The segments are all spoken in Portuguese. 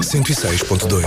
106.2.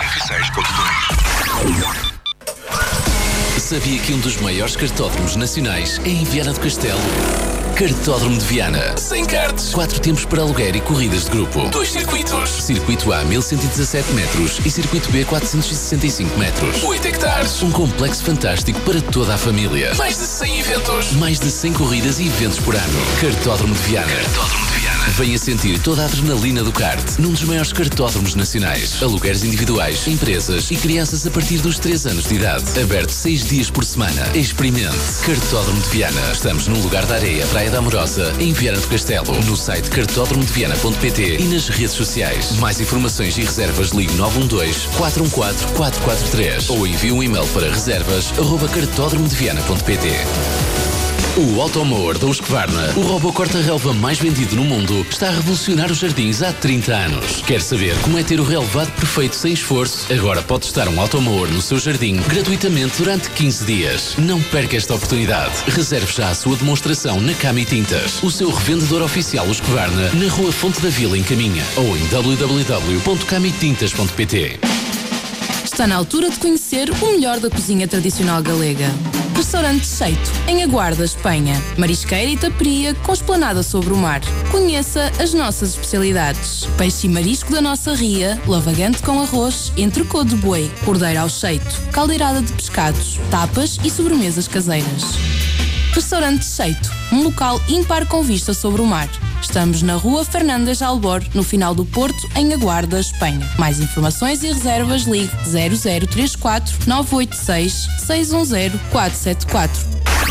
Sabia que um dos maiores cartódromos nacionais é em Viana do Castelo? Cartódromo de Viana. Sem karts. 4 tempos para aluguer e corridas de grupo. 2 circuitos. Circuito A, 1117 metros e Circuito B, 465 metros. 8 hectares. Um complexo fantástico para toda a família. Mais de 100 eventos. Mais de 100 corridas e eventos por ano. Cartódromo de Viana. Cartódromo de Viana. Venha sentir toda a adrenalina do kart num dos maiores cartódromos nacionais. Alugueres individuais, empresas e crianças a partir dos 3 anos de idade. Aberto 6 dias por semana. Experimente. Cartódromo de Viana. Estamos no Lugar da Areia, Praia da Amorosa, em Viana do Castelo. No site cartódromodeviana.pt e nas redes sociais. Mais informações e reservas, ligue 912-414-443 ou envie um e-mail para reservas@cartódromodeviana.pt. O Automower da Husqvarna, o robô corta-relva mais vendido no mundo, está a revolucionar os jardins há 30 anos. Quer saber como é ter o relevado perfeito sem esforço? Agora pode testar um Automower no seu jardim gratuitamente durante 15 dias. Não perca esta oportunidade. Reserve já a sua demonstração na Cami Tintas, o seu revendedor oficial Husqvarna, na Rua Fonte da Vila, em Caminha, ou em www.camitintas.pt. Está na altura de conhecer o melhor da cozinha tradicional galega. Restaurante Cheito, em Aguarda, Espanha. Marisqueira e taperia com esplanada sobre o mar. Conheça as nossas especialidades. Peixe e marisco da nossa ria, lavagante com arroz, entrecô de boi, cordeiro ao cheito, caldeirada de pescados, tapas e sobremesas caseiras. Restaurante Cheito, um local ímpar com vista sobre o mar. Estamos na Rua Fernandes de Albor, no final do Porto, em Aguarda, Espanha. Mais informações e reservas, ligue 0034 986 610 474.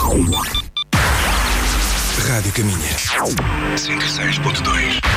Rádio Caminha 106.2.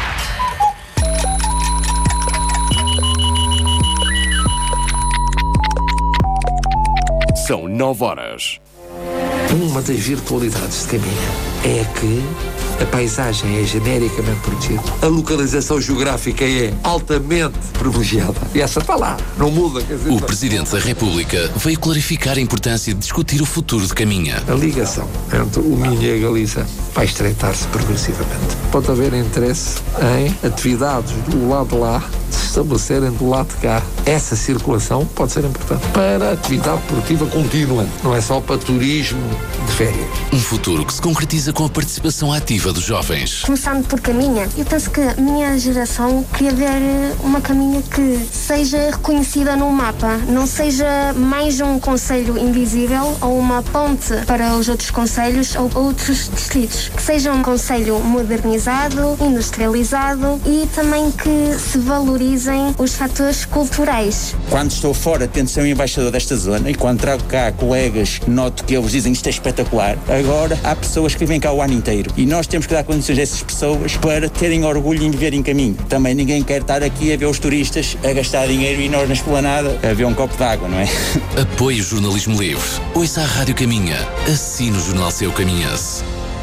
São 9 horas. Uma das virtualidades de Caminha é que a paisagem é genericamente protegida. A localização geográfica é altamente privilegiada. E essa está lá, não muda. Quer dizer, o Presidente da República veio clarificar a importância de discutir o futuro de Caminha. a ligação entre o Minho e a Galiza vai estreitar-se progressivamente. Pode haver interesse em atividades do lado de lá se estabelecerem do lado de cá. Essa circulação pode ser importante para a atividade produtiva contínua, não é só para turismo de férias. Um futuro que se concretiza com a participação ativa dos jovens. Começando por Caminha, eu penso que a minha geração queria ver uma Caminha que seja reconhecida no mapa, não seja mais um concelho invisível ou uma ponte para os outros concelhos ou outros distritos. Que seja um concelho modernizado, industrializado e também que se valorizem os fatores culturais. Quando estou fora, tento ser um embaixador desta zona e quando trago cá colegas, noto que eles dizem isto é espetacular. Agora, há pessoas que vivem cá o ano inteiro e nós temos que dar condições a essas pessoas para terem orgulho em viver em Caminho. Também ninguém quer estar aqui a ver os turistas a gastar dinheiro e nós na esplanada a ver um copo de água, não é? Apoie o jornalismo livre. Ouça a Rádio Caminha. Assine o Jornal Seu Caminhense.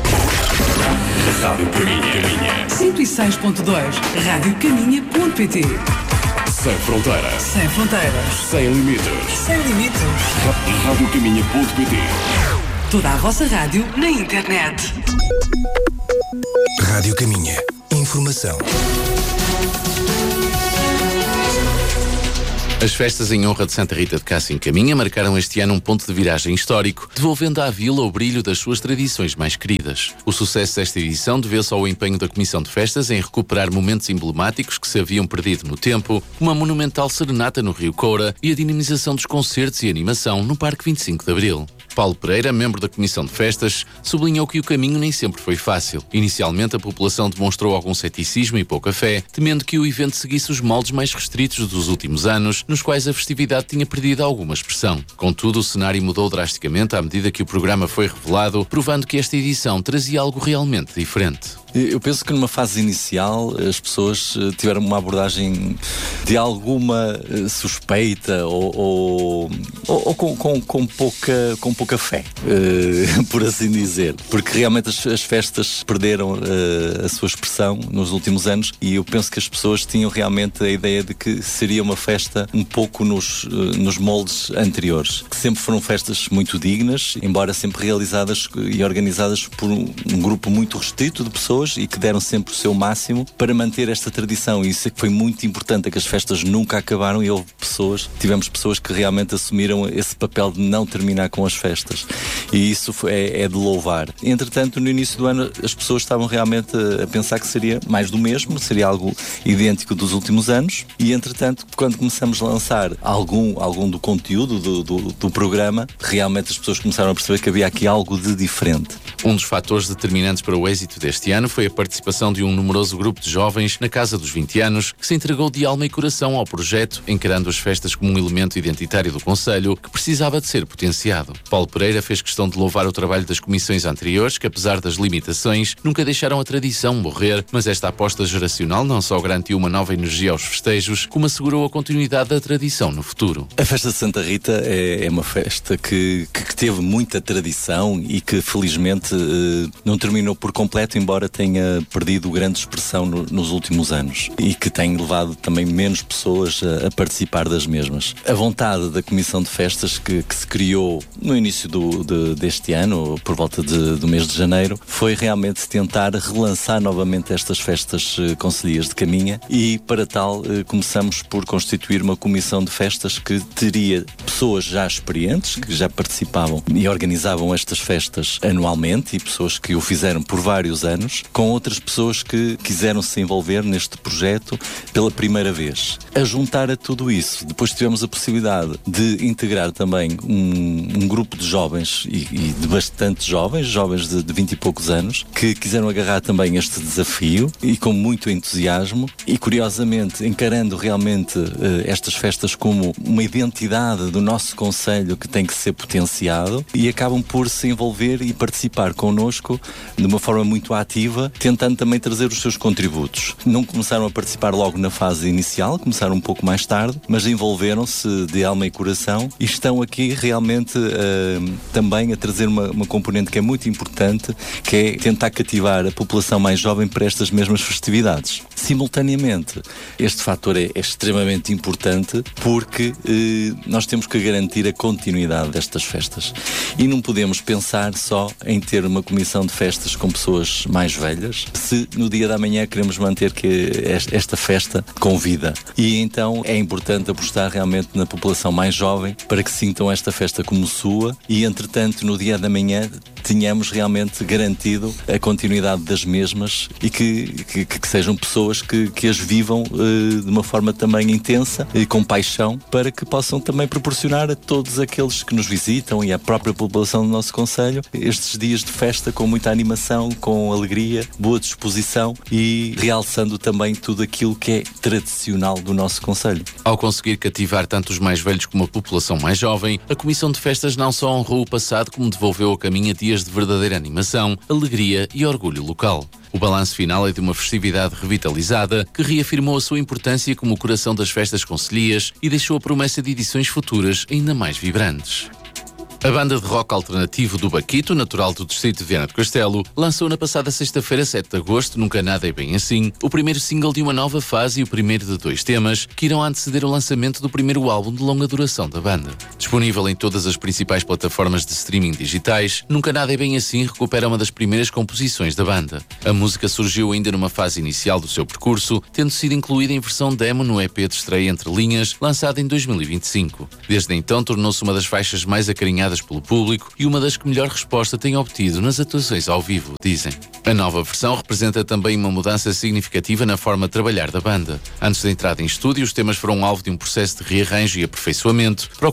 Rádio Caminha. 106.2. Radiocaminha.pt. Sem fronteiras. Sem fronteiras. Sem limites. Sem limites. Radiocaminha.pt. Toda a vossa rádio na internet. Rádio Caminha. Informação. As festas em honra de Santa Rita de Cássia em Caminha marcaram este ano um ponto de viragem histórico, devolvendo à vila o brilho das suas tradições mais queridas. O sucesso desta edição deveu-se ao empenho da Comissão de Festas em recuperar momentos emblemáticos que se haviam perdido no tempo, uma monumental serenata no Rio Coura e a dinamização dos concertos e animação no Parque 25 de Abril. Paulo Pereira, membro da Comissão de Festas, sublinhou que o caminho nem sempre foi fácil. Inicialmente, a população demonstrou algum ceticismo e pouca fé, temendo que o evento seguisse os moldes mais restritos dos últimos anos, nos quais a festividade tinha perdido alguma expressão. Contudo, o cenário mudou drasticamente à medida que o programa foi revelado, provando que esta edição trazia algo realmente diferente. Eu penso que numa fase inicial as pessoas tiveram uma abordagem de alguma suspeita ou com pouca fé, por assim dizer. Porque realmente as festas perderam a sua expressão nos últimos anos e eu penso que as pessoas tinham realmente a ideia de que seria uma festa um pouco nos moldes anteriores. Que sempre foram festas muito dignas, embora sempre realizadas e organizadas por um grupo muito restrito de pessoas e que deram sempre o seu máximo para manter esta tradição. E isso é que foi muito importante, é que as festas nunca acabaram e tivemos pessoas que realmente assumiram esse papel de não terminar com as festas. E isso é de louvar. Entretanto, no início do ano, as pessoas estavam realmente a pensar que seria mais do mesmo, seria algo idêntico dos últimos anos. E, entretanto, quando começamos a lançar algum do conteúdo do programa, realmente as pessoas começaram a perceber que havia aqui algo de diferente. Um dos fatores determinantes para o êxito deste ano foi a participação de um numeroso grupo de jovens na casa dos 20 anos, que se entregou de alma e coração ao projeto, encarando as festas como um elemento identitário do concelho que precisava de ser potenciado. Paulo Pereira fez questão de louvar o trabalho das comissões anteriores, que apesar das limitações, nunca deixaram a tradição morrer, mas esta aposta geracional não só garantiu uma nova energia aos festejos, como assegurou a continuidade da tradição no futuro. A festa de Santa Rita é uma festa que teve muita tradição e que felizmente não terminou por completo, embora tenha perdido grande expressão nos últimos anos e que tem levado também menos pessoas a participar das mesmas. A vontade da Comissão de Festas que se criou no início deste ano, por volta do mês de janeiro, foi realmente tentar relançar novamente estas festas concelhias de Caminha e para tal começamos por constituir uma Comissão de Festas que teria pessoas já experientes, que já participavam e organizavam estas festas anualmente e pessoas que o fizeram por vários anos, com outras pessoas que quiseram se envolver neste projeto pela primeira vez. A juntar a tudo isso, depois tivemos a possibilidade de integrar também um grupo de jovens e de bastante jovens de 20 e poucos anos, que quiseram agarrar também este desafio e com muito entusiasmo e curiosamente encarando realmente estas festas como uma identidade do nosso concelho que tem que ser potenciado e acabam por se envolver e participar connosco de uma forma muito ativa, tentando também trazer os seus contributos. Não começaram a participar logo na fase inicial, começaram um pouco mais tarde, mas envolveram-se de alma e coração e estão aqui realmente também a trazer uma componente que é muito importante, que é tentar cativar a população mais jovem para estas mesmas festividades. Simultaneamente, este fator é extremamente importante porque nós temos que garantir a continuidade destas festas e não podemos pensar só em ter uma comissão de festas com pessoas mais velhas se no dia da manhã queremos manter esta festa com vida. E então é importante apostar realmente na população mais jovem para que sintam esta festa como sua e, entretanto, no dia da manhã tenhamos realmente garantido a continuidade das mesmas e que sejam pessoas que as vivam de uma forma também intensa e com paixão para que possam também proporcionar a todos aqueles que nos visitam e à própria população do nosso concelho estes dias de festa com muita animação, com alegria, boa disposição e realçando também tudo aquilo que é tradicional do nosso concelho. Ao conseguir cativar tanto os mais velhos como a população mais jovem, a Comissão de Festas não só honrou o passado como devolveu a Caminha dias de verdadeira animação, alegria e orgulho local. O balanço final é de uma festividade revitalizada que reafirmou a sua importância como o coração das festas concelhias e deixou a promessa de edições futuras ainda mais vibrantes. A banda de rock alternativo do Baquito, natural do distrito de Viana do Castelo, lançou na passada sexta-feira, 7 de agosto, Nunca Nada é Bem Assim, o primeiro single de uma nova fase e o primeiro de 2 temas que irão anteceder o lançamento do primeiro álbum de longa duração da banda. Disponível em todas as principais plataformas de streaming digitais, Nunca Nada é Bem Assim recupera uma das primeiras composições da banda. A música surgiu ainda numa fase inicial do seu percurso, tendo sido incluída em versão demo no EP de estreia Entre Linhas, lançado em 2025. Desde então tornou-se uma das faixas mais acarinhadas pelo público e uma das que melhor resposta tem obtido nas atuações ao vivo, dizem. A nova versão representa também uma mudança significativa na forma de trabalhar da banda. Antes da entrada em estúdio, os temas foram alvo de um processo de rearranjo e aperfeiçoamento,